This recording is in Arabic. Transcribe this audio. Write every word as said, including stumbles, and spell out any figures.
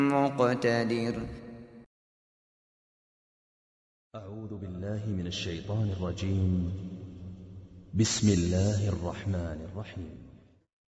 مقتدر. أعوذ بالله من الشيطان الرجيم. بسم الله الرحمن الرحيم.